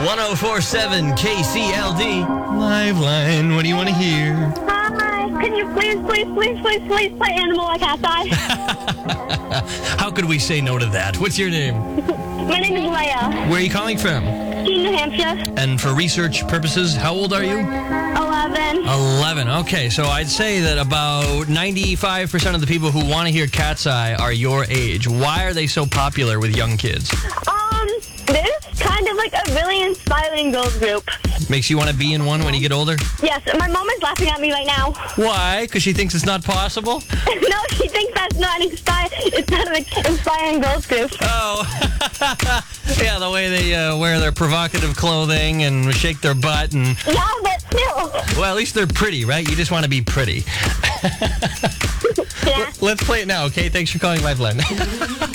1047 KCLD. Liveline, what do you want to hear? Hi. Can you please play Animal like Cat's Eye? How could we say no to that? What's your name? My name is Leia. Where are you calling from? New Hampshire. And for research purposes, how old are you? 11. 11. Okay, so I'd say that about 95% of the people who want to hear Cat's Eye are your age. Why are they so popular with young kids? This kind of like a really inspiring girls group. Makes you want to be in one when you get older? Yes, my mom is laughing at me right now. Why? Because she thinks it's not possible? No, she thinks that's not it's not an inspiring girls group. Oh, yeah, the way they wear their provocative clothing and shake their butt and... Yeah, but still. Well, at least they're pretty, right? You just want to be pretty. Yeah. Let's play it now, okay? Thanks for calling Lifeline.